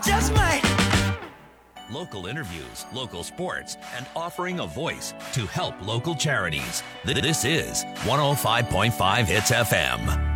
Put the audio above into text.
Just might. Local interviews, local sports, and offering a voice to help local charities. This is 105.5 Hits FM.